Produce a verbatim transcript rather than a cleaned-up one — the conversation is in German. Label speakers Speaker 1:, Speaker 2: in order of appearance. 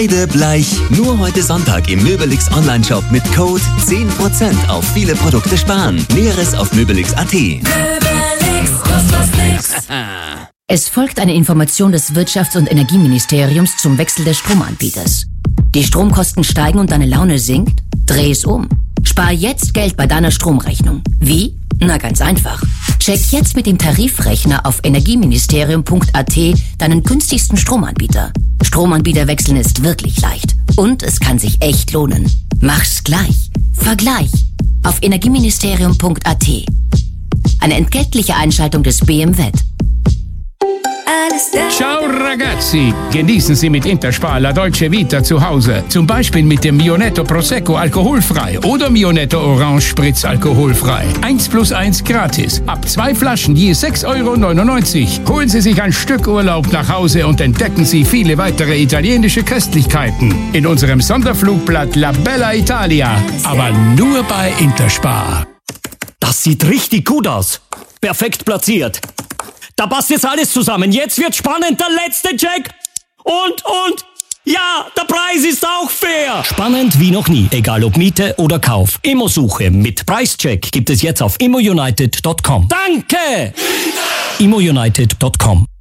Speaker 1: Bleich. Nur heute Sonntag im Möbelix Onlineshop mit Code zehn Prozent auf viele Produkte sparen. Näheres auf möbelix punkt at. Möbelix,
Speaker 2: kost was nix. Es folgt eine Information des Wirtschafts- und Energieministeriums zum Wechsel des Stromanbieters. Die Stromkosten steigen und deine Laune sinkt? Dreh es um. Spar jetzt Geld bei deiner Stromrechnung. Wie? Na, ganz einfach. Check jetzt mit dem Tarifrechner auf energieministerium punkt at deinen günstigsten Stromanbieter. Stromanbieter wechseln ist wirklich leicht. Und es kann sich echt lohnen. Mach's gleich. Vergleich. Auf energieministerium punkt at. Eine entgeltliche Einschaltung des B M W.
Speaker 3: Ciao ragazzi, genießen Sie mit Interspar La Dolce Vita zu Hause. Zum Beispiel mit dem Mionetto Prosecco alkoholfrei oder Mionetto Orange Spritz alkoholfrei. eins plus eins gratis. Ab zwei Flaschen je sechs Euro neunundneunzig. Holen Sie sich ein Stück Urlaub nach Hause und entdecken Sie viele weitere italienische Köstlichkeiten in unserem Sonderflugblatt La Bella Italia. Aber nur bei Interspar.
Speaker 4: Das sieht richtig gut aus. Perfekt platziert. Da passt jetzt alles zusammen. Jetzt wird spannend. Der letzte Check. Und, und, ja, der Preis ist auch fair. Spannend wie noch nie. Egal ob Miete oder Kauf. Immosuche mit Preischeck gibt es jetzt auf immo united punkt com. Danke! immo united punkt com